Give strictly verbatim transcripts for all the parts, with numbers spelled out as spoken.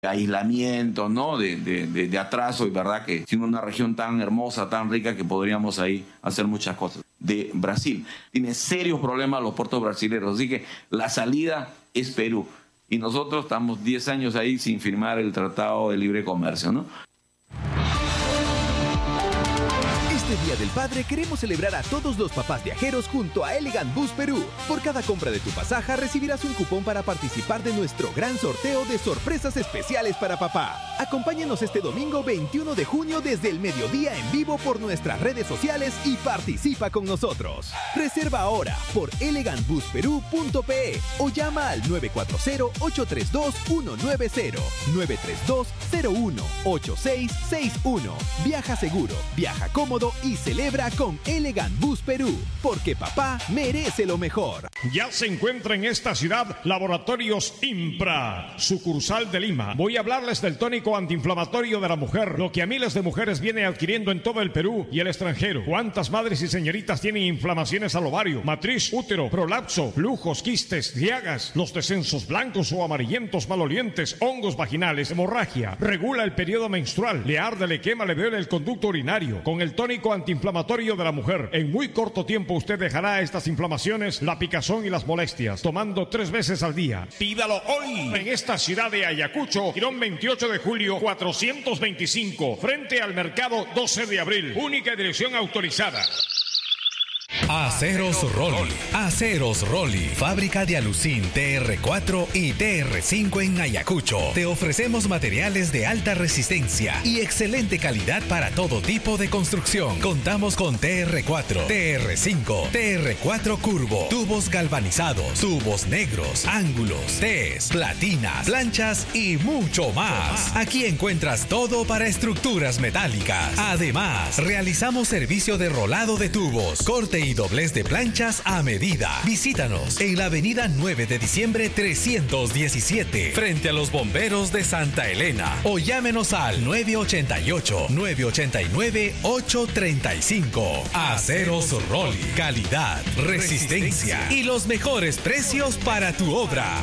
aislamiento, ¿no? De, de, de, de atraso, y verdad que siendo una región tan hermosa, tan rica, que podríamos ahí hacer muchas cosas. De Brasil, tiene serios problemas los puertos brasileños, así que la salida es Perú. Y nosotros estamos diez años ahí sin firmar el Tratado de Libre Comercio, ¿no? Este Día del Padre queremos celebrar a todos los papás viajeros junto a Elegant Bus Perú. Por cada compra de tu pasaje recibirás un cupón para participar de nuestro gran sorteo de sorpresas especiales para papá. Acompáñanos este domingo veintiuno de junio desde el mediodía en vivo por nuestras redes sociales y participa con nosotros. Reserva ahora por elegant bus perú punto pe o llama al nueve cuatro cero, ocho tres dos, uno nueve cero, nueve tres dos, cero uno, ocho seis seis uno. Viaja seguro, viaja cómodo y celebra con Elegant Bus Perú, porque papá merece lo mejor. Ya se encuentra en esta ciudad Laboratorios Impra, sucursal de Lima. Voy a hablarles del tónico antiinflamatorio de la mujer, lo que a miles de mujeres viene adquiriendo en todo el Perú y el extranjero. ¿Cuántas madres y señoritas tienen inflamaciones al ovario, matriz, útero, prolapso, flujos, quistes, llagas, los descensos blancos o amarillentos, malolientes, hongos vaginales, hemorragia? Regula el periodo menstrual, le arde, le quema, le duele el conducto urinario. Con el tónico antiinflamatorio de la mujer, en muy corto tiempo usted dejará estas inflamaciones, la picazón y las molestias, tomando tres veces al día. Pídalo hoy en esta ciudad de Ayacucho, Girón veintiocho de julio, cuatrocientos veinticinco, frente al mercado doce de abril. Única dirección autorizada. Aceros Rolly. Aceros Rolly. Fábrica de alucín T R cuatro y T R cinco en Ayacucho. Te ofrecemos materiales de alta resistencia y excelente calidad para todo tipo de construcción. Contamos con T R cuatro, T R cinco, T R cuatro curvo, tubos galvanizados, tubos negros, ángulos, Ts, platinas, planchas y mucho más. Aquí encuentras todo para estructuras metálicas. Además, realizamos servicio de rolado de tubos, corte y doblez de planchas a medida. Visítanos en la avenida nueve de diciembre trescientos diecisiete, frente a los bomberos de Santa Elena, o llámenos al nueve ocho ocho, nueve ocho nueve, ocho tres cinco. Aceros Rolly, calidad, resistencia y los mejores precios para tu obra.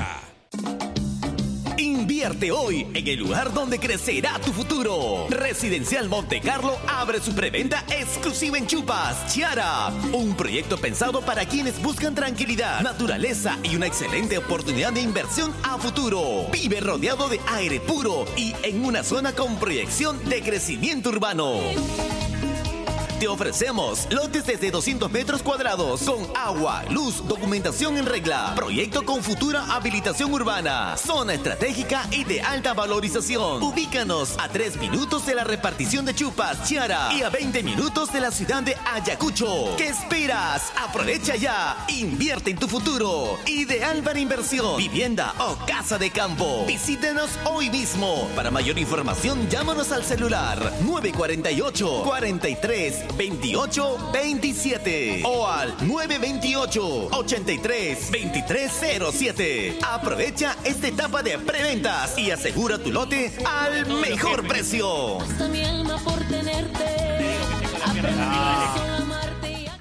Invierte hoy en el lugar donde crecerá tu futuro. Residencial Monte Carlo abre su preventa exclusiva en Chupas Chiara. Un proyecto pensado para quienes buscan tranquilidad, naturaleza y una excelente oportunidad de inversión a futuro. Vive rodeado de aire puro y en una zona con proyección de crecimiento urbano. Te ofrecemos lotes desde doscientos metros cuadrados con agua, luz, documentación en regla. Proyecto con futura habilitación urbana. Zona estratégica y de alta valorización. Ubícanos a tres minutos de la repartición de Chupas Chiara y a veinte minutos de la ciudad de Ayacucho. ¿Qué esperas? Aprovecha ya. Invierte en tu futuro. Ideal para inversión, vivienda o casa de campo. Visítenos hoy mismo. Para mayor información, llámanos al celular nueve cuatro ocho, cuarenta y tres, veintiocho veintisiete o al nueve veintiocho, ochenta y tres, veintitrés cero siete. Aprovecha esta etapa de preventas y asegura tu lote al mejor precio. Basta mi alma por tenerte. Aprendí a amarte.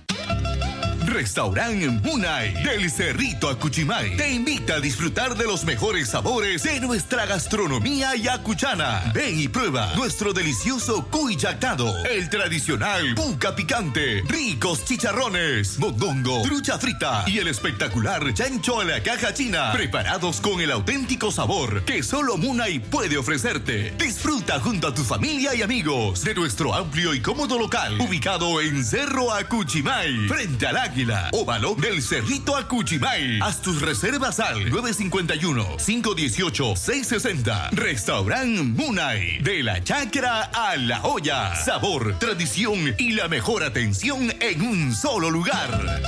Restaurante Munay del Cerrito Acuchimay te invita a disfrutar de los mejores sabores de nuestra gastronomía yacuchana. Ven y prueba nuestro delicioso cuy yactado, el tradicional puca picante, ricos chicharrones, mondongo, trucha frita y el espectacular chancho a la caja china, preparados con el auténtico sabor que solo Munay puede ofrecerte. Disfruta junto a tu familia y amigos de nuestro amplio y cómodo local, ubicado en Cerro Acuchimay, frente al Águila, óvalo del Cerrito Acuchimay. Haz tus reservas al nueve cinco uno, cinco uno ocho, seis seis cero. Restaurant Munay, de la chacra a la olla. Sabor, tradición y la mejor atención en un solo lugar.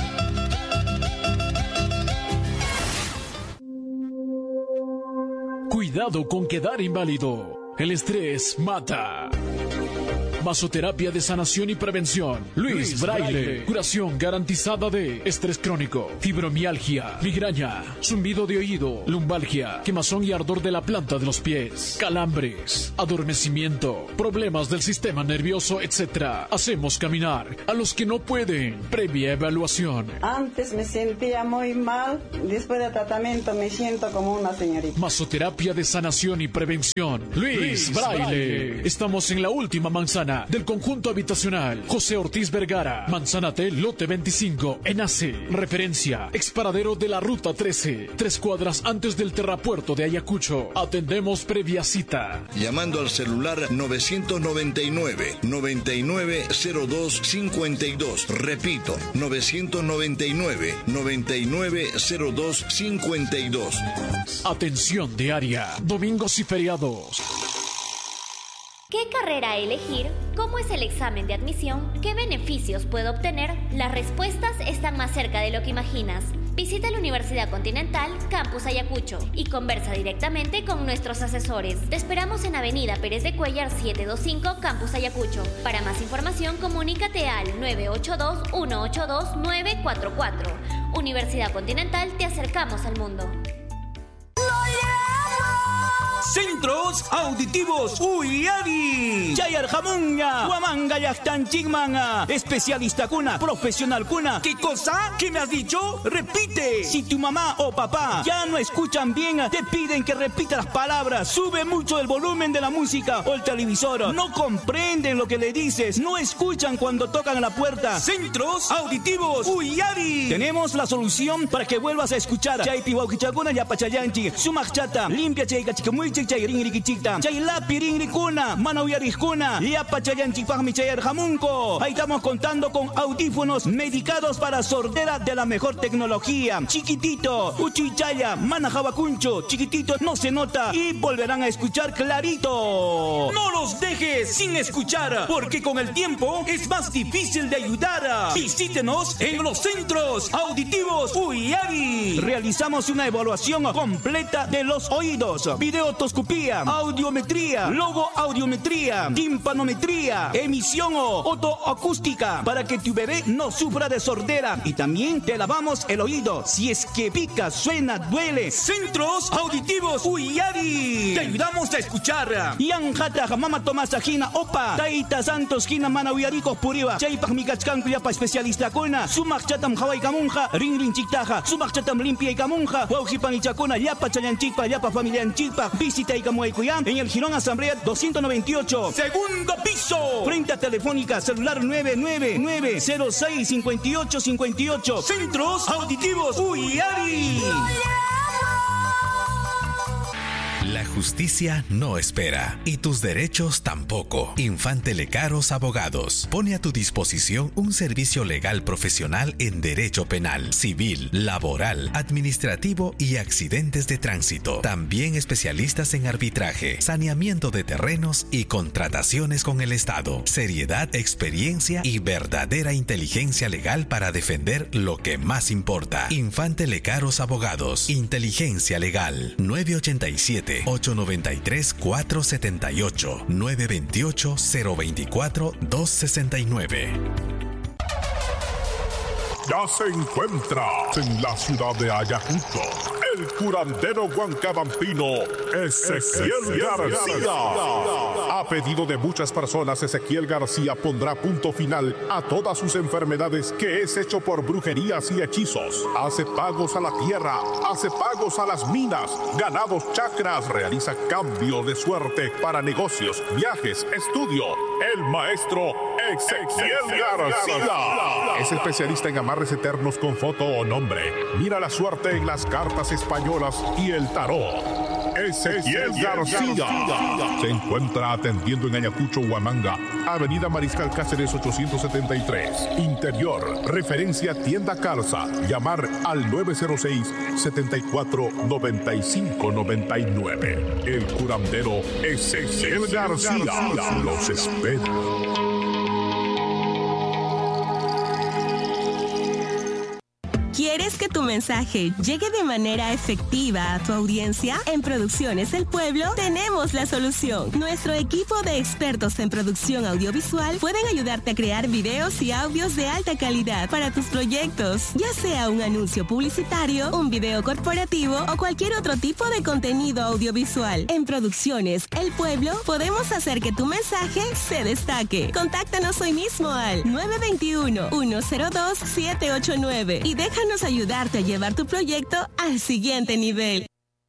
Cuidado con quedar inválido. El estrés mata. Masoterapia de sanación y prevención. Luis, Luis Braille. Braille. Curación garantizada de estrés crónico, fibromialgia, migraña, zumbido de oído, lumbalgia, quemazón y ardor de la planta de los pies, calambres, adormecimiento, problemas del sistema nervioso, etcétera. Hacemos caminar a los que no pueden. Previa evaluación. Antes me sentía muy mal. Después del tratamiento me siento como una señorita. Masoterapia de sanación y prevención. Luis, Luis Braille. Braille. Estamos en la última manzana del conjunto habitacional José Ortiz Vergara. Manzana T, lote veinticinco, en A C. Referencia, exparadero de la ruta trece. Tres cuadras antes del terrapuerto de Ayacucho. Atendemos previa cita. Llamando al celular novecientos noventa y nueve, noventa y nueve cero dos cincuenta y dos. Repito, novecientos noventa y nueve, noventa y nueve cero dos cincuenta y dos. Atención diaria, domingos y feriados. ¿Qué carrera elegir? ¿Cómo es el examen de admisión? ¿Qué beneficios puedo obtener? Las respuestas están más cerca de lo que imaginas. Visita la Universidad Continental, Campus Ayacucho, y conversa directamente con nuestros asesores. Te esperamos en Avenida Pérez de Cuéllar setecientos veinticinco, Campus Ayacucho. Para más información, comunícate al nueve ocho dos, uno ocho dos, nueve cuatro cuatro. Universidad Continental, te acercamos al mundo. Centros Auditivos Uyari. Chayar Jamunga. Huamanga Yachtan Chigmanga. Especialista cuna. Profesional cuna. ¿Qué cosa? ¿Qué me has dicho? Repite. Si tu mamá o papá ya no escuchan bien, te piden que repita las palabras. Sube mucho el volumen de la música o el televisor. No comprenden lo que le dices. No escuchan cuando tocan la puerta. Centros Auditivos Uyari. Tenemos la solución para que vuelvas a escuchar. Chay Pihuauquichacuna Yapachayanchi. Sumachata. Limpia Chay Gachicamuichi. Chay ringriquichicta, chay lapi ringricuna, manauyaricuna, yapa chayanchipajmi chayar jamunco. Ahí estamos contando con audífonos medicados para sordera de la mejor tecnología. Chiquitito, uchichaya, manajabacuncho, chiquitito, no se nota y volverán a escuchar clarito. No los dejes sin escuchar, porque con el tiempo es más difícil de ayudar. Visítenos en los Centros Auditivos Uyari. Realizamos una evaluación completa de los oídos, videotoscopía, audiometría, logoaudiometría, timpanometría, emisión o otoacústica, para que tu bebé no sufra de sordera. Y también te lavamos el oído si es que pica, suena, duele. Centros Auditivos Uyari. Te ayudamos a escuchar. Yanjata Mama Tomasa Jina Opa. Taita Santos Jina Mana Uyaricos Puriba. Chaypaj Mikachkanku Yapa especialista Kona. Sumak Chatam Hawaii Kamunja. Ring Ring Chiktaja. Sumak Chatam Limpia y Kamunja. Waujipan y Chacona. Yapa Chayanchikpa. Yapa Familia Anchikpa. Visita y Camuaycuyán en el Girón Asamblea doscientos noventa y ocho. Segundo piso. Frente a Telefónica, celular nueve nueve nueve cero seis cinco ocho cinco ocho. Centros Auditivos Uyari. La justicia no espera y tus derechos tampoco. Infante Lecaros Abogados pone a tu disposición un servicio legal profesional en derecho penal, civil, laboral, administrativo y accidentes de tránsito. También especialistas en arbitraje, saneamiento de terrenos y contrataciones con el Estado. Seriedad, experiencia y verdadera inteligencia legal para defender lo que más importa. Infante Lecaros Abogados. Inteligencia legal. nueve ocho siete, ocho nueve tres, cuatro siete ocho, nueve dos ocho, cero dos cuatro, dos seis nueve. Ya se encuentra en la ciudad de Ayacucho el curandero huancabambino Ezequiel García. A pedido de muchas personas, Ezequiel García pondrá punto final a todas sus enfermedades, que es hecho por brujerías y hechizos. Hace pagos a la tierra, hace pagos a las minas, ganados, chakras, realiza cambio de suerte para negocios, viajes, estudio. El maestro Ezequiel García es especialista en amarres eternos con foto o nombre. Mira la suerte en las cartas españolas y el tarot. Ezequiel García se encuentra atendiendo en Ayacucho, Huamanga, Avenida Mariscal Cáceres ochocientos setenta y tres. Interior, referencia Tienda Calza. Llamar al nueve cero seis, setenta y cuatro, noventa y cinco noventa y nueve. El curandero Ezequiel García los espera. ¿Quieres que tu mensaje llegue de manera efectiva a tu audiencia? En Producciones El Pueblo tenemos la solución. Nuestro equipo de expertos en producción audiovisual pueden ayudarte a crear videos y audios de alta calidad para tus proyectos, ya sea un anuncio publicitario, un video corporativo o cualquier otro tipo de contenido audiovisual. En Producciones El Pueblo podemos hacer que tu mensaje se destaque. Contáctanos hoy mismo al nueve dos uno, uno cero dos, siete ocho nueve y déjanos ayudarte a llevar tu proyecto al siguiente nivel.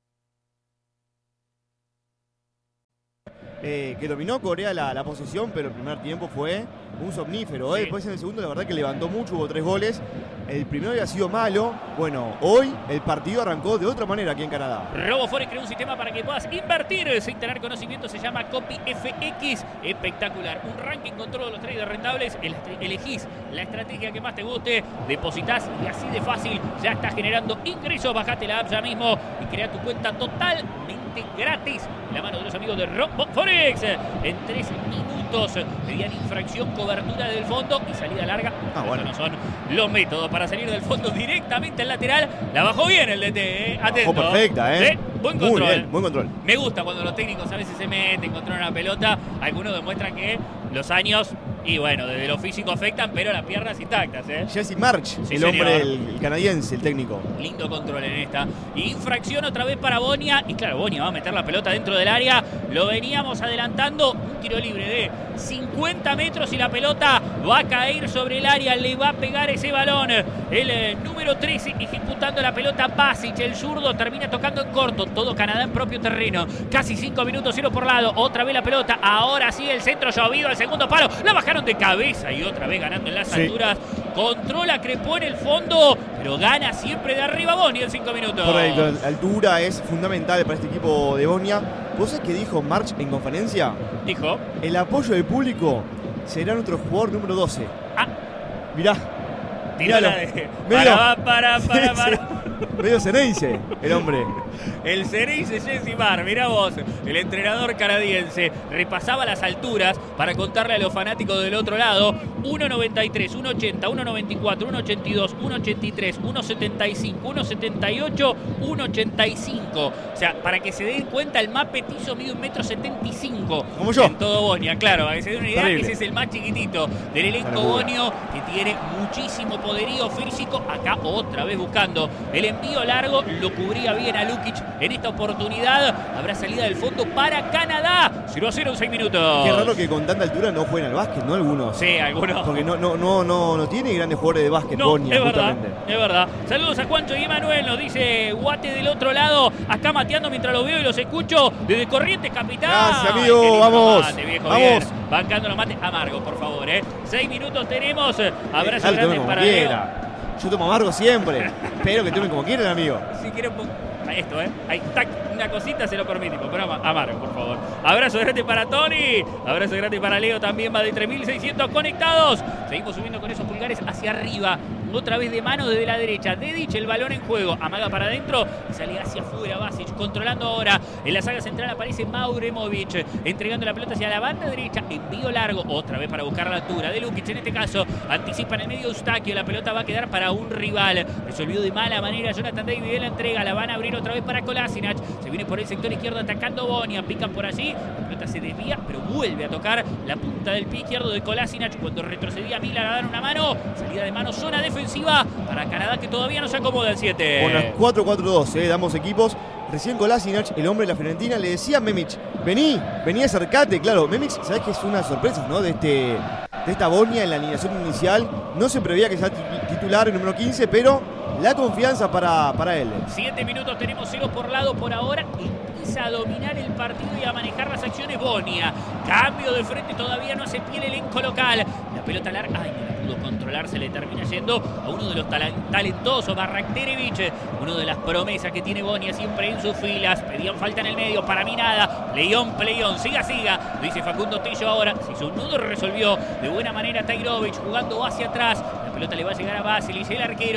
Eh, que dominó Corea la, la posesión, pero el primer tiempo fue un somnífero. ¿eh? Sí. Después en el segundo la verdad que levantó mucho, hubo tres goles. El primero había sido malo. Bueno, hoy el partido arrancó de otra manera aquí en Canadá. RoboForex creó un sistema para que puedas invertir sin tener conocimiento, se llama Copy F X. Espectacular, un ranking con todos los traders rentables. Elegís la estrategia que más te guste, depositas y así de fácil ya estás generando ingresos. Bajate la app ya mismo y crea tu cuenta totalmente gratis. La mano de los amigos de RoboForex. En tres minutos pedían infracción, cobertura del fondo y salida larga. Ah, bueno. No son los métodos para salir del fondo directamente al lateral. La bajó bien el D T, ¿eh? Atento. Bajó perfecta, ¿eh? ¿Sí? Buen Muy control. bien, buen control. Me gusta cuando los técnicos a veces se meten, controlan una pelota. Algunos demuestran que los años y bueno, desde lo físico afectan, pero las piernas intactas, ¿eh? Jesse March, Sí, el señor. hombre, el, el canadiense, el técnico. Lindo control en esta. Infracción otra vez para Bonia. Y claro, Bonia va a meter la pelota dentro del área. Lo veníamos adelantando. Un tiro libre de cincuenta metros y la pelota va a caer sobre el área. Le va a pegar ese balón. El eh, número trece ejecutando la pelota. Basic, el zurdo, termina tocando en corto. Todo Canadá en propio terreno. Casi cinco minutos, cero por lado. Otra vez la pelota. Ahora sí el centro llovido al segundo palo. La bajaron de cabeza y otra vez ganando en las Sí. alturas. Controla Crepó en el fondo, pero gana siempre de arriba Bonia en cinco minutos. Correcto, la altura es fundamental para este equipo de Bosnia. ¿Vos sabés qué dijo March en conferencia? Dijo. El apoyo del público será nuestro jugador número doce. Ah. Mirá. Tiró Míralo. la de... Medio- Para, para, para, Sí, para. sí. Medio Ceneice, el hombre. El Ceneice Jesse Mar, mirá vos, el entrenador canadiense repasaba las alturas para contarle a los fanáticos del otro lado. uno noventa y tres, uno ochenta, uno noventa y cuatro, uno ochenta y dos, uno ochenta y tres, uno setenta y cinco, uno setenta y ocho, uno ochenta y cinco. O sea, para que se den cuenta, el más petizo mide un metro setenta y cinco. Como yo. En todo Bonia, claro, para que se den una idea, Terrible. ese es el más chiquitito del elenco Una locura. bonio, que tiene muchísimo poderío físico. Acá otra vez buscando el envío largo, lo cubría bien a Lukic. En esta oportunidad habrá salida del fondo para Canadá. cero a cero en seis minutos. Qué raro que con tanta altura no jueguen al básquet, ¿no? Algunos. Sí, algunos. Porque no, no, no, no, no tiene grandes jugadores de básquet, No, Bosnia, es verdad, justamente. es verdad. Saludos a Juancho y Emanuel, nos dice Guate del otro lado, acá mateando mientras los veo y los escucho desde Corrientes Capital. Gracias, Ay, amigo, qué lindo vamos, mate, viejo, vamos. bien. Bancando los mates amargos, por favor, ¿eh? Seis minutos tenemos, abrazo Dale, grande tomen como para Leo. quiera. Yo tomo amargo siempre. Espero que tomen como quieran, amigo. Si quieren un poco. Esto, ¿eh? Ahí, tac, una cosita se lo permitimos, pero ama- amargo, por favor. Abrazo grande para Tony. Abrazo grande para Leo, también va de tres mil seiscientos conectados. Seguimos subiendo con esos pulgares hacia arriba. Otra vez de mano desde la derecha. Dedic, el balón en juego. Amaga para adentro y sale hacia afuera. Basic controlando ahora. En la saga central aparece Mauremovic. Entregando la pelota hacia la banda derecha. Envío largo. Otra vez para buscar la altura de Lukic. En este caso, anticipa en el medio Eustaquio. La pelota va a quedar para un rival. Resolvió de mala manera Jonathan David en la entrega. La van a abrir otra vez para Kolasinac. Se viene por el sector izquierdo atacando Bonia. Pican por allí. La pelota se desvía, pero vuelve a tocar la punta del pie izquierdo de Kolasinac. Cuando retrocedía Milan a dar una mano. Salida de mano, zona defensiva para Canadá, que todavía no se acomoda el siete. Con las cuatro cuatro dos, eh, damos equipos. Recién Kolasinac, el hombre de la Fiorentina, le decía a Memic, vení, vení, acercate. Claro, Memic, sabés que es una sorpresa, ¿no? De este de esta Bosnia en la alineación inicial. No se preveía que sea titular el número quince, pero la confianza para, para él. Siete minutos, tenemos cero por lado por ahora. Empieza a dominar el partido y a manejar las acciones Bosnia. Cambio de frente, todavía no hace pie el elenco local. La pelota larga, ay, no la pudo controlar, se le termina yendo a uno de los talentosos, Barakterevic, uno de las promesas que tiene Bosnia siempre en sus filas. Pedían falta en el medio, para mí nada. Pleión, pleión, siga, siga. Lo dice Facundo Tello ahora. Se hizo un nudo, resolvió de buena manera Tairovic jugando hacia atrás. La pelota le va a llegar a Basilis, el arquero.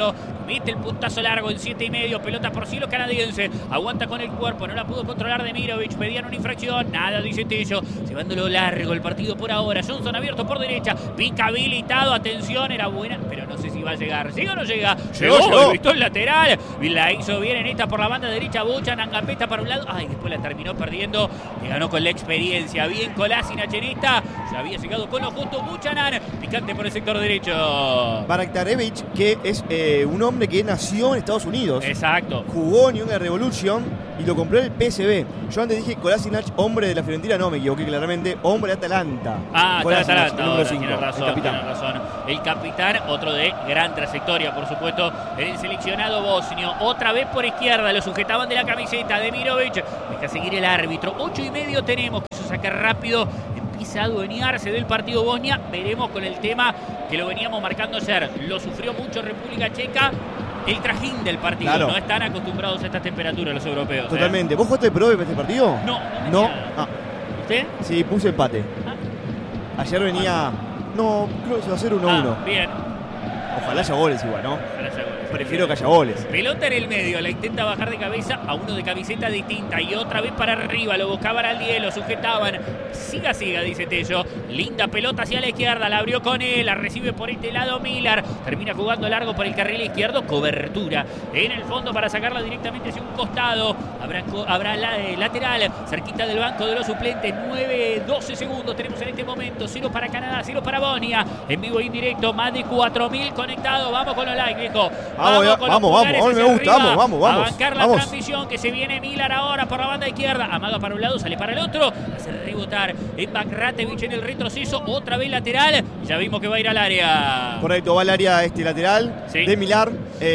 mete el puntazo largo en siete y medio, pelota por cielo canadiense, aguanta con el cuerpo, no la pudo controlar Demirovic, pedían una infracción, nada, dice Tello, llevándolo largo el partido por ahora. Johnson abierto por derecha, pica habilitado, atención, era buena, pero no sé si va a llegar. ¿Llega o no llega? Llegó, llegó. Visto el lateral, la hizo bien en esta por la banda derecha, Buchanan, gambeta para un lado, ay, después la terminó perdiendo, le ganó con la experiencia, bien Kolasinac en esta, ya había llegado con lo justo Buchanan, picante por el sector derecho. Baraktarevic, que es eh, un hombre que nació en Estados Unidos. Exacto. Jugó en Young Revolution y lo compró el P S V. Yo antes dije Kolasinac, hombre de la Fiorentina, no me equivoqué claramente, hombre de Atalanta. Ah, Kolasinac, Atalanta, número ahora, cinco, tiene razón, el capitán. tiene razón. El capitán, otro de gran trayectoria, por supuesto, el seleccionado bosnio. Otra vez por izquierda, lo sujetaban de la camiseta de Mirovic. Deja seguir el árbitro. Ocho y medio tenemos, que eso saque rápido. Empieza a adueñarse del partido Bosnia. Veremos con el tema que lo veníamos marcando ayer. Lo sufrió mucho República Checa. El trajín del partido. Claro. No están acostumbrados a estas temperaturas los europeos. Totalmente. ¿eh? ¿Vos jugaste pro de este partido? No, no. no. Ah. ¿Usted? Sí, puse empate. Ah. Ayer venía... No, creo que se va a hacer uno a uno. Ah, bien. Ojalá haya goles igual, ¿no? Ojalá haya goles. Prefiero que haya goles. Pelota en el medio, la intenta bajar de cabeza a uno de camiseta distinta y otra vez para arriba, lo buscaban al diez, lo sujetaban. Siga, siga, dice Tello. Linda pelota hacia la izquierda, la abrió con él, la recibe por este lado Millar. Termina jugando largo por el carril izquierdo, cobertura en el fondo para sacarla directamente hacia un costado. Habrá, habrá la, eh, lateral, cerquita del banco de los suplentes. nueve doce segundos tenemos en este momento. Cero para Canadá, cero para Bosnia. En vivo e indirecto, más de cuatro mil conectados. Vamos con los likes, viejo. Vamos, vamos, con vamos, vamos, vamos, me gusta, vamos, vamos, vamos. A bancar la vamos. transmisión que se viene Millar ahora por la banda izquierda. Amaga para un lado, sale para el otro. Hace rebotar en Bakratevic en el retroceso. Otra vez lateral. Ya vimos que va a ir al área. Correcto, va al área este lateral sí. de Millar.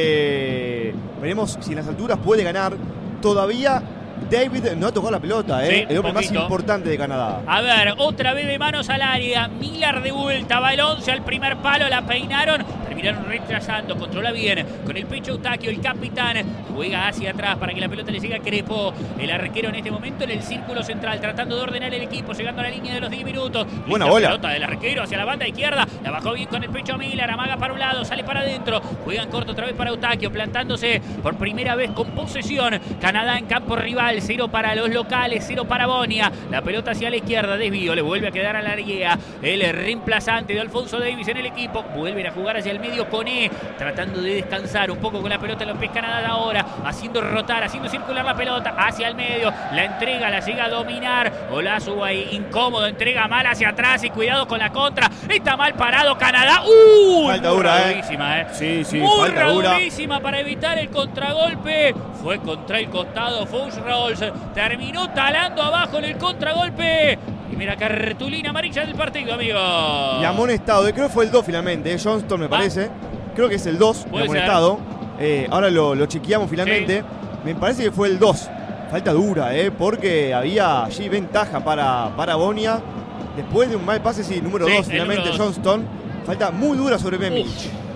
Eh, veremos si en las alturas puede ganar. Todavía David no ha tocado la pelota, ¿eh? Sí, el hombre poquito. más importante de Canadá. A ver, otra vez de manos al área. Millar de vuelta, va el once al primer palo, la peinaron. Terminaron retrasando, controla bien con el pecho Eustaquio, el capitán. Juega hacia atrás para que la pelota le llegue a Crepo. El arquero en este momento en el círculo central, tratando de ordenar el equipo, llegando a la línea de los diez minutos. Buena Linda bola. pelota del arquero hacia la banda izquierda. La bajó bien con el pecho Millar, amaga para un lado, sale para adentro. Juegan corto otra vez para Eustaquio, plantándose por primera vez con posesión. Canadá en campo rival, cero para los locales, cero para Bosnia. La pelota hacia la izquierda, desvío, le vuelve a quedar a la área. El reemplazante de Alfonso Davies en el equipo. Vuelven a jugar hacia el medio con E, tratando de descansar un poco con la pelota en los pies Canadá ahora, haciendo rotar, haciendo circular la pelota hacia el medio, la entrega, la llega a dominar, Olazu ahí incómodo, entrega mal hacia atrás y cuidado con la contra, está mal parado Canadá, ¡uh! Falta dura, durísima, eh. Sí, sí, muy falta dura. durísima para evitar el contragolpe, fue contra el costado, Fuchs Rolls, terminó talando abajo en el contragolpe. Primera cartulina amarilla del partido, amigo. Y amonestado, creo que fue el dos finalmente, eh, Johnston me parece. Creo que es el dos, el amonestado. Eh, ahora lo, lo chequeamos finalmente. Sí. Me parece que fue el dos. Falta dura, eh, porque había allí ventaja para, para Bosnia. Después de un mal pase, sí, número dos, sí, finalmente dos. Johnston. Falta muy dura sobre Memic.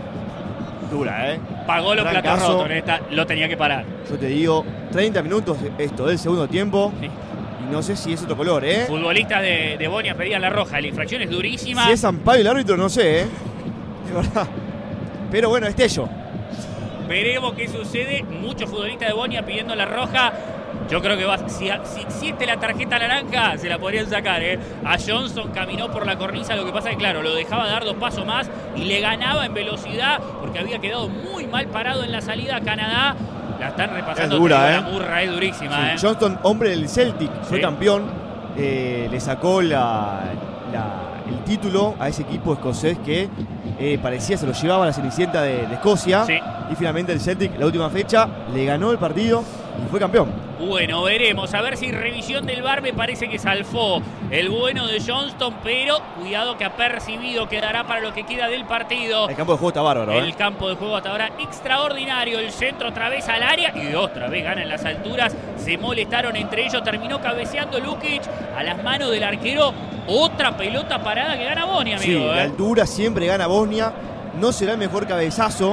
Dura, ¿eh? Pagó los platos rotos en esta, lo tenía que parar. Yo te digo, treinta minutos esto del segundo tiempo. Sí. Y no sé si es otro color, ¿eh? Futbolistas de, de Bosnia pedían la roja. La infracción es durísima. Si es Sampaio el árbitro, no sé, ¿eh? De verdad. Pero bueno, es Tello. Veremos qué sucede. Muchos futbolistas de Bosnia pidiendo la roja. Yo creo que va, si, si existe la tarjeta naranja, se la podrían sacar, ¿eh? A Johnson caminó por la cornisa, lo que pasa es que, claro, lo dejaba dar dos pasos más y le ganaba en velocidad porque había quedado muy mal parado en la salida a Canadá. La están repasando. Es dura, ¿eh? La burra es durísima, sí. ¿eh? Johnston, hombre del Celtic, fue sí. campeón. Eh, le sacó la, la, el título a ese equipo escocés que eh, parecía se lo llevaba a la Cenicienta de, de Escocia. Sí. Y finalmente el Celtic, la última fecha, le ganó el partido y fue campeón. Bueno, veremos. A ver si revisión del V A R me parece que salfó el bueno de Johnston, pero cuidado que ha percibido, quedará para lo que queda del partido. El campo de juego está bárbaro, El ¿eh? campo de juego hasta ahora extraordinario. El centro otra vez al área y otra vez gana en las alturas. Se molestaron entre ellos. Terminó cabeceando Lukic a las manos del arquero. Otra pelota parada que gana Bosnia, amigo. Sí, ¿eh? la altura siempre gana Bosnia. No será el mejor cabezazo,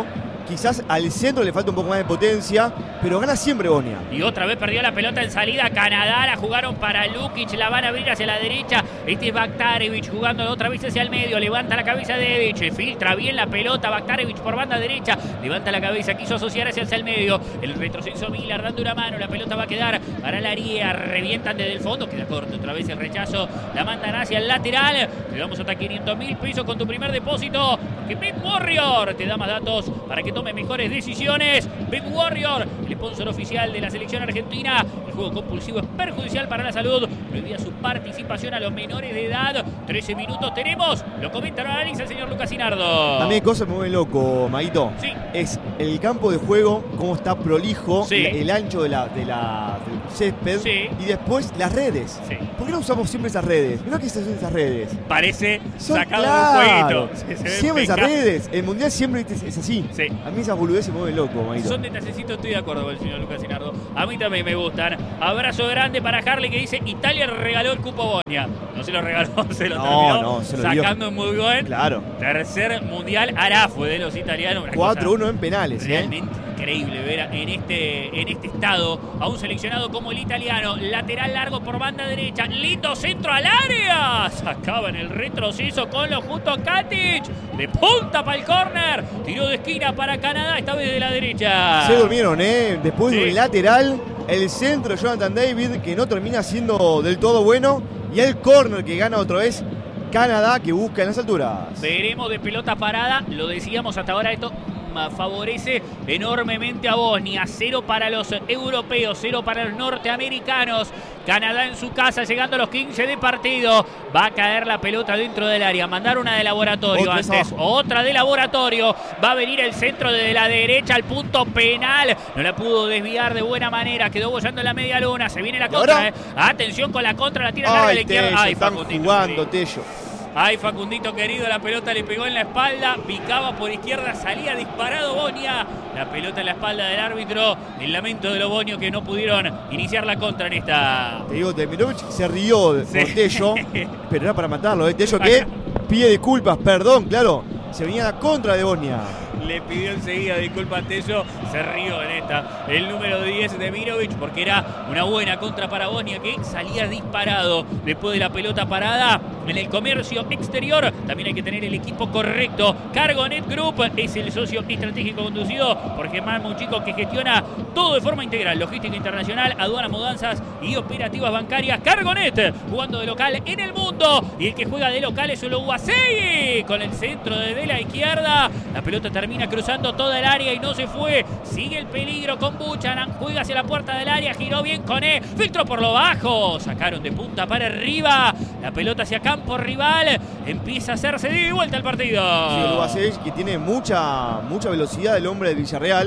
Quizás al centro le falta un poco más de potencia, pero gana siempre Bosnia. Y otra vez perdió la pelota en salida Canadá, la jugaron para Lukic, la van a abrir hacia la derecha. Este es Baktarevic jugando otra vez hacia el medio, levanta la cabeza Devic, filtra bien la pelota Baktarevic por banda derecha, levanta la cabeza, quiso asociar hacia el medio, el retroceso Miller dando una mano, la pelota va a quedar para la área, revientan desde el fondo, queda corto otra vez el rechazo, la mandan hacia el lateral. Te damos hasta quinientos mil pesos con tu primer depósito, porque Big Warrior te da más datos para que tome mejores decisiones. Big Warrior, el sponsor oficial de la selección argentina. El juego compulsivo es perjudicial para la salud, prohibida su participación a los menores de edad. trece minutos tenemos, lo comenta, lo analiza el señor Lucas Sinardo. A mí hay cosas que me vuelven loco, Maguito. Sí. Es el campo de juego, cómo está prolijo, Sí. el, el ancho de la, de la, del césped, Sí. y después las redes. Sí. ¿Por qué no usamos siempre esas redes? Mirá que son esas redes. Parece Son sacado claro. de un jueguito. Se- se ve Siempre esas impecable. redes. El mundial siempre es, es así. Sí. A mí esas boludeces me vuelven loco, Maguito. Son detallecito, estoy de acuerdo con el señor Lucas Sinardo. A mí también me gustan. Abrazo grande para Harley que dice: Italia regaló el cupo a Bosnia. No se lo regaló, se lo No, terminó no, se lo dio. sacando muy buen. Claro. Tercer mundial Arafue de los italianos. Una cuatro uno cosa en penales, ¿eh? realmente increíble ver en este, en este estado a un seleccionado como el italiano. Lateral largo por banda derecha. Lindo centro al área. Sacaba en el retroceso con lo justo Katic. De punta para el córner. Tiró de esquina para Canadá, esta vez de la derecha. Se durmieron, ¿eh? Después Sí. de un lateral, el centro de Jonathan David, que no termina siendo del todo bueno, y el córner que gana otra vez Canadá, que busca en las alturas. Veremos de pelota parada. Lo decíamos hasta ahora, esto mm, favorece enormemente a Bosnia. Cero para los europeos, cero para los norteamericanos. Canadá en su casa, llegando a los quince de partido. Va a caer la pelota dentro del área. Mandar una de laboratorio Otra antes. abajo. Otra de laboratorio. Va a venir el centro de la derecha al punto penal. No la pudo desviar de buena manera. Quedó bollando en la media luna. Se viene la contra. ahora? Eh. Atención con la contra. La tira larga de Ay, la izquierda. Tello, Ay, están Facundito, jugando, sí. Tello. Ay, Facundito querido, la pelota le pegó en la espalda, picaba por izquierda, salía disparado Bosnia. La pelota en la espalda del árbitro. El lamento de los bonios que no pudieron iniciar la contra en esta. Te digo, Demirovic se rió de Sí. por Tello, pero era para matarlo, ¿eh? Tello que pide disculpas, perdón, claro. Se venía a la contra de Bosnia. Le pidió enseguida disculpas a Tello, se rió en esta. El número diez de Mirovic, porque era una buena contra para Bosnia que salía disparado después de la pelota parada. En el comercio exterior también hay que tener el equipo correcto. Cargonet Group es el socio estratégico conducido por Germán Muchico, que gestiona todo de forma integral: logística internacional, aduana, mudanzas y operativas bancarias. Cargonet, jugando de local en el mundo, y el que juega de local es solo Uasei, con el centro de la izquierda. La pelota termina cruzando toda el área y no se fue. Sigue el peligro con Buchanan, juega hacia la puerta del área, giró bien con E, filtró por lo bajo, sacaron de punta para arriba, la pelota hacia campo rival, empieza a hacerse de vuelta el partido. Sí, el Ubasevich, que tiene mucha, mucha velocidad, el hombre de Villarreal.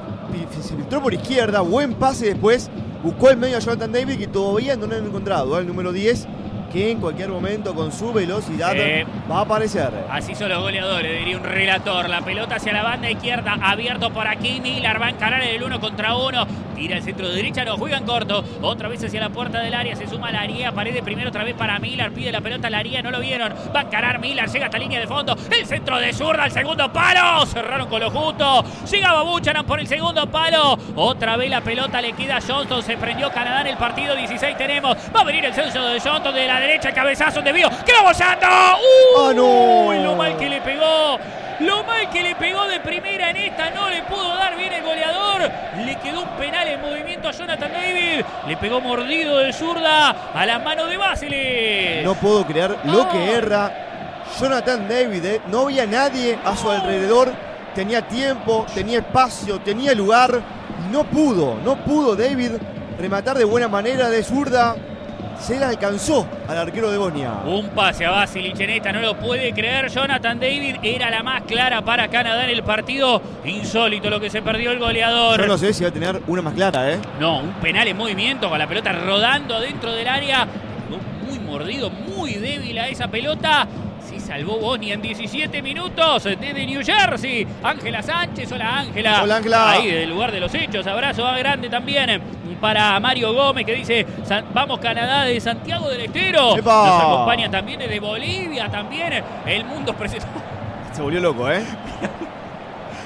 Se filtró por izquierda, buen pase después. Buscó el medio a Jonathan David, que todavía no lo han encontrado. ¿eh? El número diez, que en cualquier momento con su velocidad Sí. va a aparecer. Así son los goleadores, diría un relator. La pelota hacia la banda izquierda, abierto por aquí. Miller va a encarar en el uno contra uno. Tira el centro de derecha, no juega en corto. Otra vez hacia la puerta del área, se suma la área. Paredes primero, otra vez para Miller. Pide la pelota a la área, no lo vieron. Va a encarar Miller, llega hasta línea de fondo. El centro de zurda, el segundo palo. Cerraron con lo justo. Llegaba Buchanan por el segundo palo. Otra vez la pelota le queda a Johnston. Se prendió Canadá en el partido. dieciséis tenemos. Va a venir el censo de Johnston de la derecha. El cabezazo de Bío. ¡Quedó bollando! ¡Uh! ¡Ah, no! Uy, lo mal que le pegó. Lo mal que le pegó de primera en esta, no le pudo dar bien el goleador. Le quedó un penal en movimiento a Jonathan David. Le pegó mordido de zurda a las manos de Basilis. No puedo creer lo que erra Jonathan David. ¿eh? No había nadie a su alrededor. Tenía tiempo, tenía espacio, tenía lugar. Y no pudo, no pudo David rematar de buena manera de zurda. Se le alcanzó al arquero de Bosnia. Un pase a Basilic en esta, no lo puede creer. Jonathan David era la más clara para Canadá en el partido. Insólito lo que se perdió el goleador. Yo no sé si va a tener una más clara, ¿eh? No, un penal en movimiento con la pelota rodando dentro del área. Muy mordido, muy débil a esa pelota. Sí salvó Bosnia en diecisiete minutos desde New Jersey. Ángela Sánchez, hola Ángela. Hola, Ángela. Ahí del lugar de los hechos. Abrazo a grande también para Mario Gómez, que dice: vamos Canadá de Santiago del Estero. ¡Epa! Nos acompaña también desde Bolivia, también el mundo presentó. Se volvió loco, ¿eh?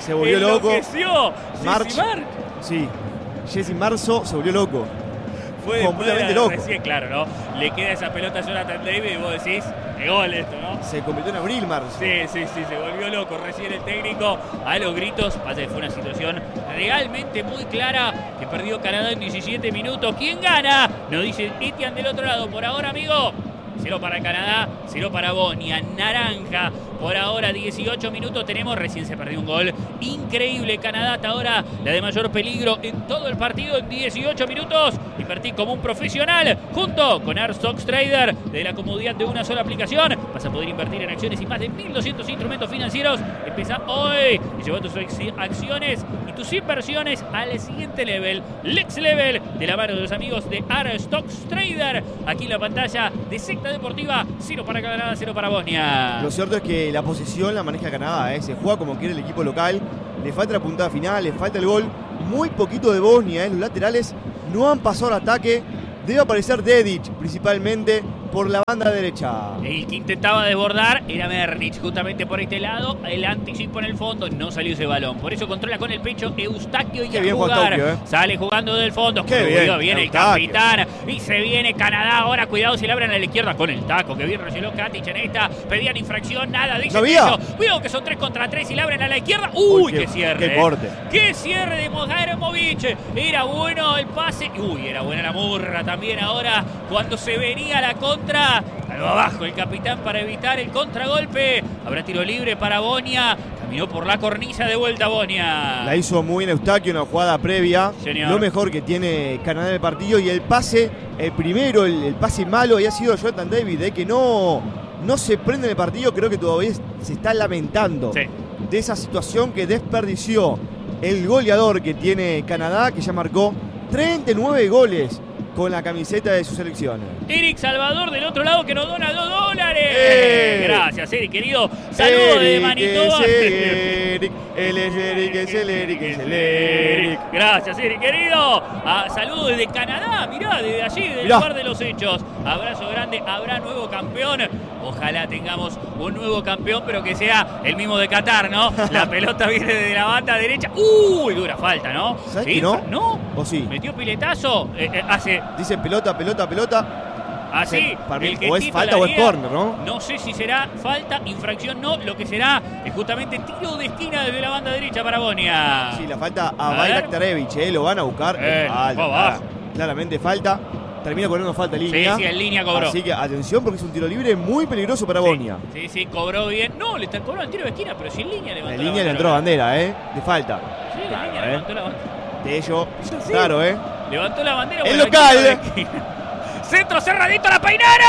Se volvió loco. Enloqueció. March. Jesse March. Sí. Jesse Marzo se volvió loco. Fue completamente loco. Recién, claro, ¿no? Le queda esa pelota a Jonathan David y vos decís, qué gol esto, ¿no? Se convirtió en abril, Marzo. Sí, sí, sí, se volvió loco. Recién el técnico a los gritos. Pasa que fue una situación realmente muy clara que perdió Canadá en diecisiete minutos. ¿Quién gana? Nos dice Etienne del otro lado. Por ahora, amigo, cero para Canadá, cero para Bosnia. Naranja. Por ahora, dieciocho minutos tenemos. Recién se perdió un gol. Increíble. Canadá hasta ahora la de mayor peligro en todo el partido en dieciocho minutos. Invertí como un profesional junto con Arstox Trader de la comodidad de una sola aplicación. Vas a poder invertir en acciones y más de mil doscientos instrumentos financieros. Empieza hoy y lleva tus acciones y tus inversiones al siguiente level. Next Level de la mano de los amigos de Arstox Trader. Aquí en la pantalla de Secta Deportiva. Cero para Canadá, cero para Bosnia. Lo cierto es que la posición la maneja Canadá, ¿eh? Se juega como quiere el equipo local, le falta la puntada final, le falta el gol, muy poquito de Bosnia, ¿eh? Los laterales no han pasado al ataque, debe aparecer Dedic principalmente por la banda derecha. El que intentaba desbordar era Mernic, justamente por este lado, el anticipo en el fondo, no salió ese balón, por eso controla con el pecho Eustaquio y Qué a bien jugar, Tokio, ¿eh? Sale jugando del fondo, Qué cuidado, bien, viene Eustaquio. el capitán, y se viene Canadá, ahora cuidado si le abren a la izquierda con el taco, que bien resolvió Katic en esta, pedían infracción, nada, dice ¿No había? Tello. Cuidado que son tres contra tres y le abren a la izquierda, uy, Uy, qué, qué- cierre, qué corte. qué cierre de Mojairovic, era bueno el pase, uy, era buena la murra también ahora, cuando se venía la contra, algo abajo el capitán para evitar el contragolpe, habrá tiro libre para Bosnia, caminó por la cornisa de vuelta Bosnia. La hizo muy bien Eustaquio, una jugada previa, Señor. lo mejor que tiene Canadá en el partido, y el pase, el primero, el, el pase malo había sido Jonathan David, ¿eh? Que no, no se prende en el partido, creo que todavía se está lamentando Sí. de esa situación que desperdició el goleador que tiene Canadá, que ya marcó treinta y nueve goles con la camiseta de su selección. Eric Salvador del otro lado que nos dona dos dólares. ¡Eh! Gracias, Eric, querido. Saludos de Eric, Manitoba. es Eric, él es Eric, es el Eric, es el Eric. Gracias, Eric, querido. Ah, saludos desde Canadá, mirá, desde allí, del Mirá. lugar de los hechos. Abrazo grande, habrá nuevo campeón. Ojalá tengamos un nuevo campeón, pero que sea el mismo de Qatar, ¿no? La pelota viene desde la banda derecha. Uy, dura falta, ¿no? ¿Sabes Sí, que no? ¿No? ¿O sí? Metió piletazo. Eh, eh, hace Dice pelota, pelota, pelota. así. Para mí, el que o es tira falta la o es liga, córner, ¿no? No sé si será falta, infracción no. Lo que será es justamente tiro de esquina desde la banda derecha para Bosnia. Sí, la falta A a ver. Bayraktarevich, ¿eh? Lo van a buscar. Eh, Es falta, fue abajo. clara- claramente falta. Termina cobrando falta en Sí, línea. sí, en línea cobró. Así que atención porque es un tiro libre muy peligroso para Bosnia. Sí, sí, cobró bien. No, le están cobrando el tiro de esquina, pero si en línea levantó En la línea le bandera. entró bandera, ¿eh? De falta. Sí, en Claro, línea ¿eh? levantó la bandera. Tello. Sí. Claro, ¿eh? Levantó la bandera. El bueno, local. tiro de esquina. Centro cerradito, la peinaron.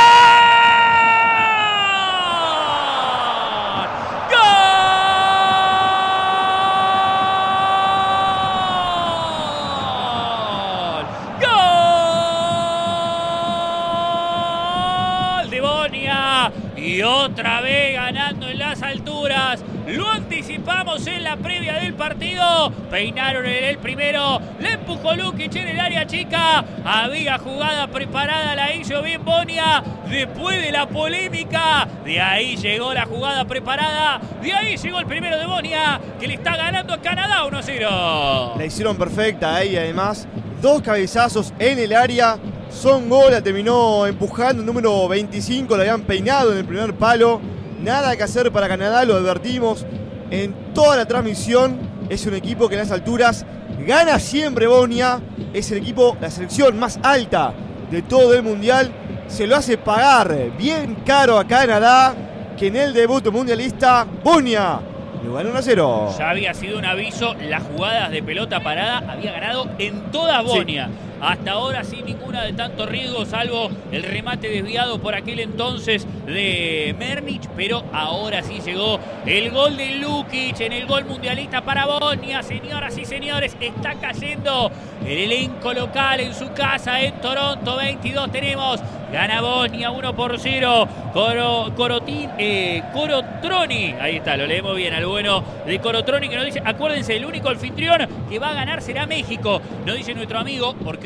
¡Gol! ¡Gol de Bosnia! Y otra vez ganando en las alturas. Lo anticipamos en la previa del partido. Peinaron en el primero. Le empujó Lukic en el área chica. Había jugada preparada, la hizo bien Bosnia. Después de la polémica, de ahí llegó la jugada preparada. De ahí llegó el primero de Bosnia, que le está ganando a Canadá uno a cero. La hicieron perfecta ahí, además. Dos cabezazos en el área. Son gol, la terminó empujando el número veinticinco. La habían peinado en el primer palo. Nada que hacer para Canadá, lo advertimos en toda la transmisión. Es un equipo que en las alturas gana siempre Bosnia. Es el equipo, la selección más alta de todo el mundial. Se lo hace pagar bien caro a Canadá, que en el debut mundialista Bosnia lo ganó uno a cero. Ya había sido un aviso, las jugadas de pelota parada había ganado en toda Bosnia. Hasta ahora sin ninguna de tanto riesgo, salvo el remate desviado por aquel entonces de Mernic, pero ahora sí llegó el gol de Lukic en el gol mundialista para Bosnia. Señoras y señores, está cayendo el elenco local en su casa en Toronto. veintidós tenemos, gana Bosnia uno por cero. Coro, Corotín, eh, Corotroni, ahí está, lo leemos bien al bueno de Corotroni, que nos dice, acuérdense, el único anfitrión que va a ganar será México, nos dice nuestro amigo, porque hoy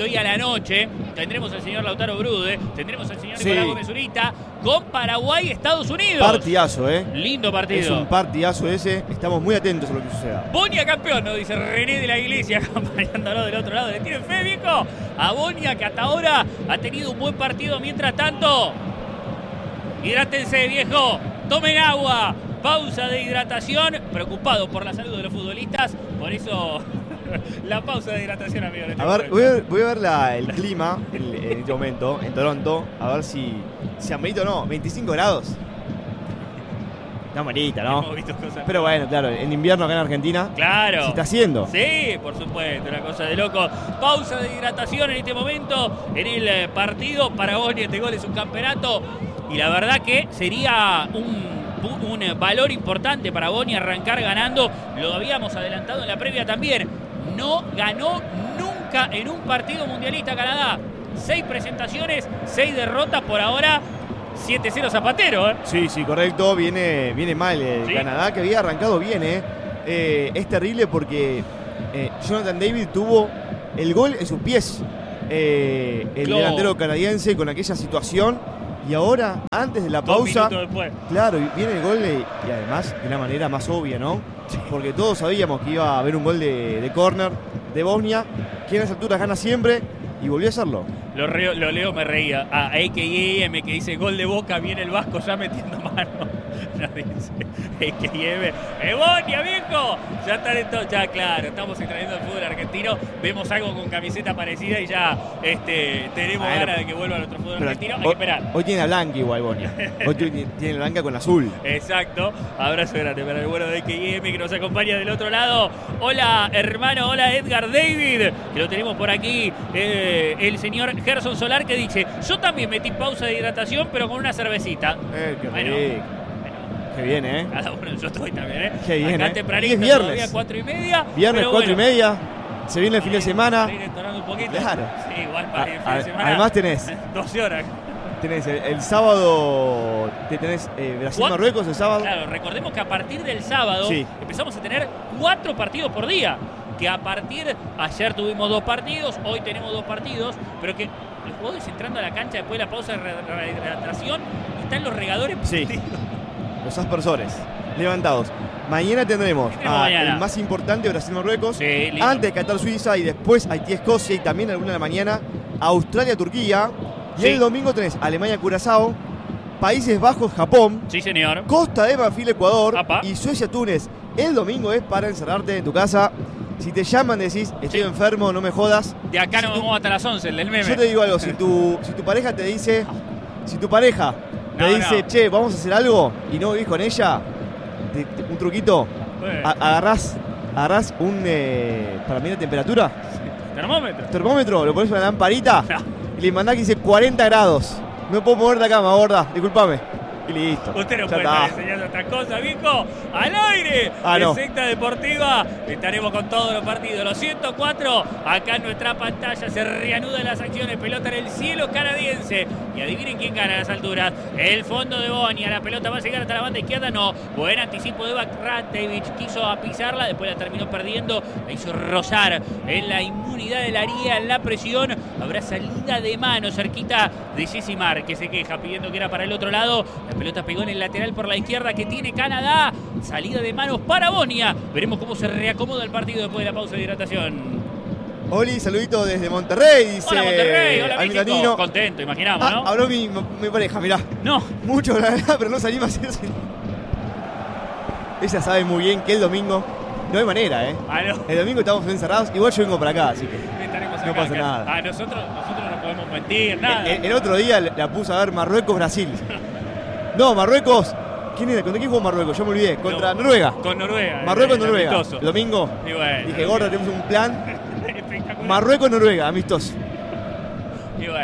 hoy a la noche tendremos al señor Lautaro Brude, tendremos al señor Sí. Nicolás Gómez Zurita con Paraguay, Estados Unidos. Partidazo, ¿eh? Lindo partido. Es un partidazo ese. Estamos muy atentos a lo que suceda. Bonia campeón, nos dice René de la Iglesia, acompañándolo del otro lado. ¿Le tienen fe, viejo? A Bonia, que hasta ahora ha tenido un buen partido. Mientras tanto, hidrátense, viejo. Tomen agua. Pausa de hidratación. Preocupado por la salud de los futbolistas. Por eso, la pausa de hidratación, amigo. A ver, voy a ver, voy a ver la- el clima en, en este momento en Toronto. A ver si, si amerita o no. veinticinco grados. No amerita, ¿no? Hemos visto cosas. Pero bueno, claro, en invierno acá en Argentina. Claro. Se está haciendo. Sí, por supuesto, una cosa de loco. Pausa de hidratación en este momento en el eh, partido. Para Bonia este gol es un campeonato. Y la verdad que sería un, un eh, valor importante para Bonia arrancar ganando. Lo habíamos adelantado en la previa también. No ganó nunca en un partido mundialista Canadá. Seis presentaciones, seis derrotas por ahora. siete cero Zapatero, ¿eh? Sí, sí, correcto. Viene, viene mal el Sí. Canadá, que había arrancado bien, ¿eh? Eh, es terrible porque eh, Jonathan David tuvo el gol en sus pies. Eh, el Claro. delantero canadiense con aquella situación. Y ahora, antes de la Dos pausa, minutos después. claro, y viene el gol de- y además de una manera más obvia, ¿no? Porque todos sabíamos que iba a haber un gol de, de córner de Bosnia, que en esa altura gana siempre, y volvió a hacerlo. Lo, reo- lo leo, me reía. A A K M que dice gol de Boca, viene el Vasco ya metiendo mano. No dice A K M. ¡Eh, Bonia, viejo! Ya están en todo. Ya, claro, estamos extrayendo el fútbol argentino. Vemos algo con camiseta parecida y ya este, tenemos Bueno, ganas de que vuelva nuestro fútbol Pero argentino. Hay que hoy, esperar. hoy tiene la blanca igual, Bosnia. Hoy tiene tiene la blanca con azul. Exacto. Abrazo grande para el bueno de A K M que nos acompaña del otro lado. Hola, hermano. Hola, Edgar David. Que lo tenemos por aquí. Eh, el señor Gerson Solar que dice: yo también metí pausa de hidratación, pero con una cervecita. Eh, qué Bueno, rico. Qué bien, ¿eh? cada uno, yo estoy también, ¿eh? Qué bien, Acá ¿eh? tempranito, Y es viernes. todavía cuatro y media. Viernes, pero cuatro bueno, y media. Se viene el fin de semana. para ir entonando un poquito. Claro. Sí, igual para ir el fin A- de a- semana. además tenés- doce horas. Tenés el, el sábado, te tenés eh, Brasil-Marruecos el sábado. Claro, recordemos que a partir del sábado Sí. empezamos a tener cuatro partidos por día. Que a partir, ayer tuvimos dos partidos, hoy tenemos dos partidos, pero que los jugadores entrando a la cancha después de la pausa de re- rehidratación están los regadores Sí. partidos. Los aspersores levantados. Mañana tendremos tenemos a mañana? el más importante, Brasil-Marruecos. Sí, lindo. Antes Qatar-Suiza y después Haití-Escocia y también a la una de la mañana Australia-Turquía. Y Sí. el domingo tenés Alemania-Curazao, Países Bajos-Japón, Sí, señor. Costa de Marfil-Ecuador Apa. y Suecia-Túnez. El domingo es para encerrarte en tu casa. Si te llaman decís, estoy Sí. enfermo, no me jodas. De acá Si nos tu- vamos hasta las once, el del meme. Yo te digo algo, si tu, si tu pareja te dice, si tu pareja te No, dice, no. che, vamos a hacer algo y no vivís con ella, te- te- un truquito, Bueno, a- agarrás, agarrás un, eh, para medir la temperatura, termómetro. termómetro, lo pones en una lamparita No. y le mandás que dice cuarenta grados. No puedo mover de la cama, gorda, discúlpame. Y listo. Usted no Ya puede está. estar enseñando estas cosas, viejo. Al aire Ah, de no. Secta Deportiva. Estaremos con todos los partidos. Los ciento cuatro, acá en nuestra pantalla se reanudan las acciones. Pelota en el cielo canadiense. Y adivinen quién gana a las alturas. El fondo de Bonia. La pelota va a llegar hasta la banda izquierda. No. Buen anticipo de Bakratevich. Quiso apisarla. Después la terminó perdiendo. La hizo rozar en la inmunidad del área. En la presión. Habrá salida de mano cerquita de Jessy Mar, que se queja pidiendo que era para el otro lado. La pelota pegó en el lateral por la izquierda que tiene Canadá. Salida de manos para Bonia. Veremos cómo se reacomoda el partido después de la pausa de hidratación. Oli, saludito desde Monterrey, dice Hola Monterrey, hola Al México. Milanino. Contento, imaginamos, Ah, ¿no? habló mi, mi pareja, mirá. No. Mucho, la verdad, pero no salimos a hacer. Ella sabe muy bien que el domingo no hay manera, ¿eh? Ah, no. El domingo estamos encerrados. Igual yo vengo para acá, así que Estaremos no acá, pasa acá. nada. Ah, nosotros, nosotros no podemos mentir, nada. El, el otro día la puse a ver Marruecos-Brasil. No, Marruecos. ¿Quién era? ¿Contra quién jugó Marruecos? Yo me olvidé. Contra No, Noruega. Con Noruega. Marruecos-Noruega. amistoso. El domingo. Y bueno, Dije, gorda, tenemos un plan. espectacular. Marruecos-Noruega, amistoso. Y bueno,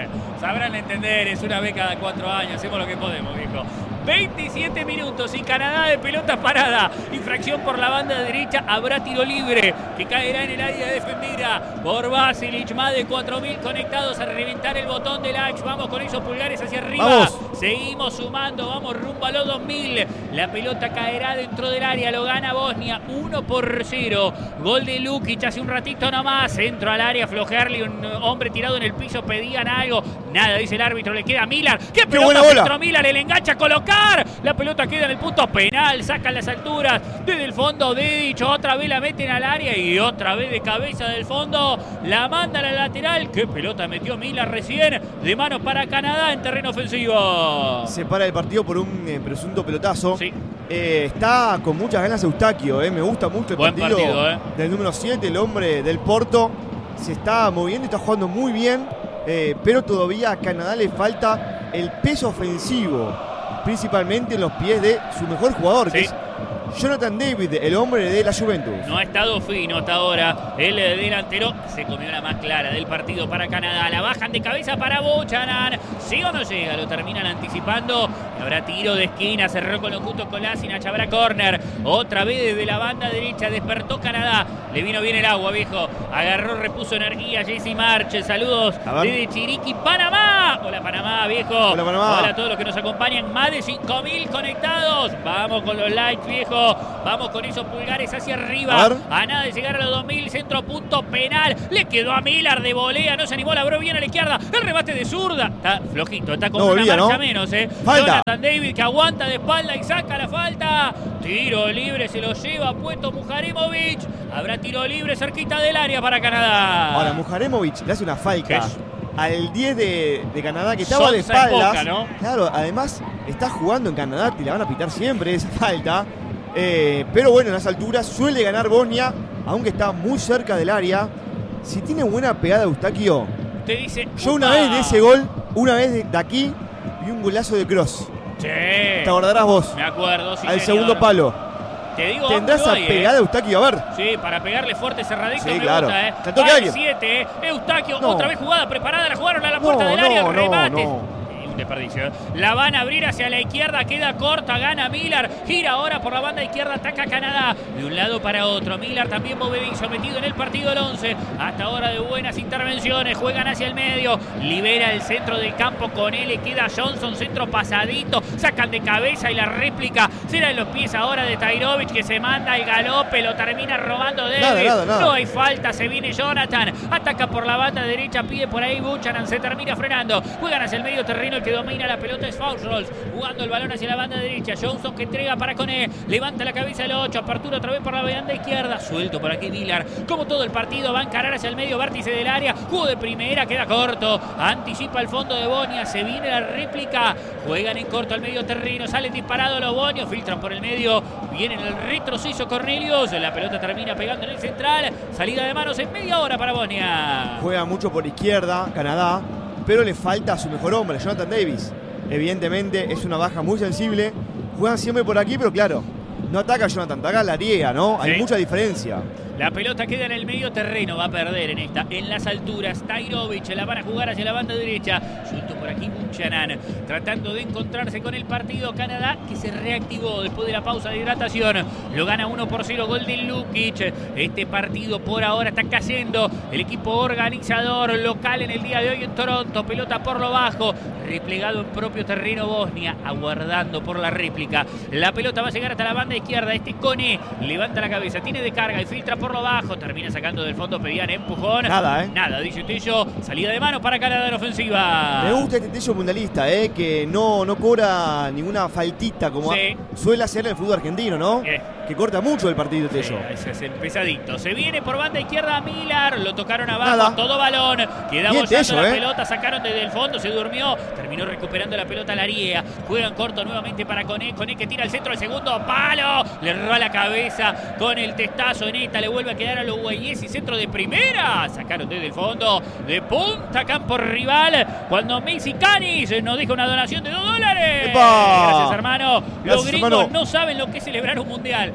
sabrán entender, es una vez cada cuatro años, hacemos lo que podemos, viejo. veintisiete minutos y Canadá de pelota parada. Infracción por la banda derecha. Habrá tiro libre que caerá en el área defendida por Basilic. Más de cuatro mil conectados a reventar el botón del H. Vamos con esos pulgares hacia arriba. Vamos. Seguimos sumando. Vamos rumbo a los dos mil. La pelota caerá dentro del área. Lo gana Bosnia. uno por cero. Gol de Lukic hace un ratito nomás. Centro al área. Flojerli. Un hombre tirado en el piso. Pedían algo. Nada, dice el árbitro. Le queda a Miller. ¡Qué pelota centro Miller! Le engancha a colocar. La pelota queda en el punto penal. Sacan las alturas. Desde el fondo Dedic. Otra vez la meten al área. Y otra vez de cabeza del fondo. La manda a la lateral. ¡Qué pelota metió Miller recién! De mano para Canadá en terreno ofensivo. Se para el partido por un eh, presunto pelotazo. Sí. Eh, está con muchas ganas Eustaquio. Eh. Me gusta mucho el Buen partido, partido eh. del número siete, el hombre del Porto. Se está moviendo y está jugando muy bien. Eh, pero todavía a Canadá le falta el peso ofensivo. Principalmente en los pies de su mejor jugador, sí. que es Jonathan David, el hombre de la Juventus. No ha estado fino hasta ahora el delantero. Se comió la más clara del partido para Canadá. La bajan de cabeza para Buchanan. ¿Sigue o no llega? Lo terminan anticipando. Y habrá tiro de esquina. Cerró con los juntos con Lasinach. Habrá córner. Otra vez desde la banda derecha. Despertó Canadá. Le vino bien el agua, viejo. Agarró, repuso energía. Jesse March. Saludos desde Chiriquí, Panamá. Hola, Panamá, viejo. Hola, Panamá. Hola a todos los que nos acompañan. Más de cinco mil conectados. Vamos con los likes, viejo. Vamos con esos pulgares hacia arriba. A, a nada de llegar a los dos mil. Centro punto penal. Le quedó a Miller de volea. No se animó. La abrió bien a la izquierda. El remate de zurda. Está flojito. Está con no, una volvía, marcha ¿no? menos. Eh. Falta. Jonathan David que aguanta de espalda y saca la falta. Tiro libre. Se lo lleva puesto Mujaremovic. Habrá tiro libre cerquita del área para Canadá. Ahora Mujaremovic le hace una falta al diez de, de Canadá que estaba de espaldas. Boca, ¿no? Claro, además está jugando en Canadá. Te la van a pitar siempre esa falta. Eh, pero bueno, en las alturas suele ganar Bosnia, aunque está muy cerca del área. Si tiene buena pegada Eustaquio, te dice, yo una vez de ese gol, una vez de, de aquí, vi un golazo de cross. Sí. Te acordarás vos. Me acuerdo, sí, al señor. segundo palo. Te digo, ¿tendrás esa hoy, pegada eh? Eustaquio? A ver. Sí, para pegarle fuerte cerradito. Sí, me claro. gusta, eh. Va siete, eh. Eustaquio, no. otra vez jugada preparada, la jugaron a la puerta no, del área, no, el remate. No, no. Desperdicio. La van a abrir hacia la izquierda, queda corta, gana Miller, gira ahora por la banda izquierda, ataca Canadá de un lado para otro. Miller también movedizo, metido en el partido el once, hasta ahora de buenas intervenciones, juegan hacia el medio, libera el centro del campo, con él le queda Johnson, centro pasadito, sacan de cabeza y la réplica será en los pies ahora de Tajrovic, que se manda el galope, lo termina robando David. Nada, nada, nada. No hay falta, se viene Jonathan, ataca por la banda derecha, pide por ahí Buchanan, se termina frenando, juegan hacia el medio terreno, que domina la pelota es Fauschholz, jugando el balón hacia la banda derecha. Johnson que entrega para Koné, levanta la cabeza el ocho, apertura otra vez por la banda izquierda, suelto por aquí Miller, como todo el partido va a encarar hacia el medio vértice del área, juego de primera, queda corto, anticipa el fondo de Bosnia, se viene la réplica, juegan en corto al medio terreno, salen disparados los bonios, filtran por el medio, viene el retroceso Cornelius, la pelota termina pegando en el central, salida de manos en media hora para Bosnia. Juega mucho por izquierda Canadá, pero le falta a su mejor hombre, Jonathan Davis. Evidentemente es una baja muy sensible. Juegan siempre por aquí, pero claro, no ataca a Jonathan, ataca a Lariega, ¿no? Hay sí. mucha diferencia. La pelota queda en el medio terreno, va a perder en esta, en las alturas. Tajrovic la van a jugar hacia la banda derecha. Suelto por aquí Buchanan, tratando de encontrarse con el partido. Canadá que se reactivó después de la pausa de hidratación. Lo gana uno por cero, gol de Lukic. Este partido por ahora está cayendo el equipo organizador local en el día de hoy en Toronto. Pelota por lo bajo, replegado en propio terreno Bosnia, aguardando por la réplica. La pelota va a llegar hasta la banda izquierda. Este Koné levanta la cabeza, tiene de carga y filtra por lo bajo, termina sacando del fondo, pedían empujón. Nada, ¿eh? Nada, dice Tello, salida de mano para Canadá en ofensiva. Me gusta este Tello mundialista, ¿eh? Que no, no cobra ninguna faltita como sí. suele hacer el fútbol argentino, ¿no? Eh. Que corta mucho el partido Tello. Sí, ese es el pesadito. Se viene por banda izquierda Miller, lo tocaron abajo, Nada. todo balón. Queda Bien bollando Tello, la ¿eh? pelota, sacaron desde el fondo, se durmió, terminó recuperando la pelota Lariega. Juegan corto nuevamente para Koné, Koné que tira el centro, el segundo palo, le roba la cabeza con el testazo en esta, le vuelve a quedar a los Guayesi, centro de primera, sacaron desde el fondo, de punta, campo rival, cuando Messi Canis nos deja una donación de dos dólares. ¡Epa! Gracias, hermano. Gracias, los gringos hermano. no saben lo que es celebrar un mundial.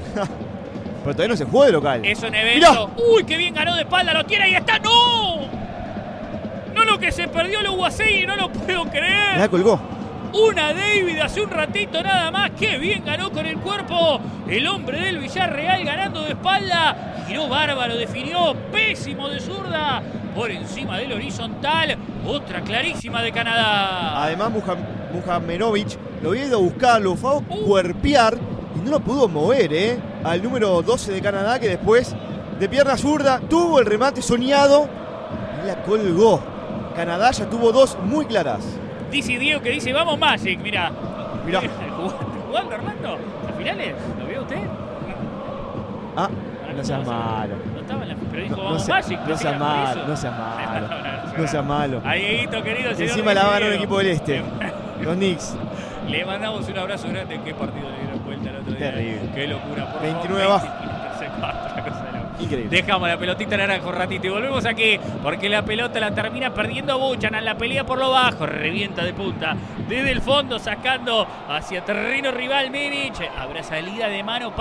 Pero todavía no se juega de local. Es un evento. Mirá. Uy, qué bien ganó de espalda, lo tiene, ahí está. ¡No! ¡No lo lo que se perdió lo Guasegui, no lo puedo creer. La colgó. Una David hace un ratito nada más. Qué bien ganó con el cuerpo el hombre del Villarreal, ganando de espalda. Giró bárbaro, definió pésimo de zurda por encima del horizontal. Otra clarísima de Canadá. Además, Mujamirovic lo había ido a buscar, lo fue a cuerpear y no lo pudo mover, ¿eh? Al número doce de Canadá, que después de pierna zurda tuvo el remate soñado y la colgó. Canadá ya tuvo dos muy claras. Dice Diego que dice, vamos Magic, mira. Mirá. ¿Jugando Armando? ¿Las finales? ¿Lo vio usted? Ah, no seas malo. No estaba en la pero dijo, No, vamos no sea- Magic. no seas malo, no seas malo. No seas malo. A Dieguito, querido señor. Encima la va a ganar un Diego. equipo del Este. Los Knicks. Le mandamos un abrazo grande. ¿Qué partido le dieron vuelta el otro día? Terrible. Qué locura, por veintinueve favor. abajo. Una cosa de loco. Increíble. Dejamos la pelotita naranja un ratito y volvemos aquí porque la pelota la termina perdiendo Buchanan. La pelea por lo bajo, revienta de punta desde el fondo, sacando hacia terreno rival Memic. Habrá salida de mano para